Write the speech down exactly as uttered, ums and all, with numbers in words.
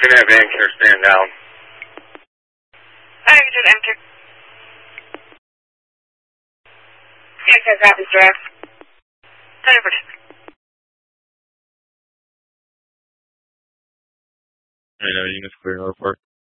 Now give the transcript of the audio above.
Gonna have van care stand down. I did enter. Yes, I got this draft. Delivered. I know, units clear, report.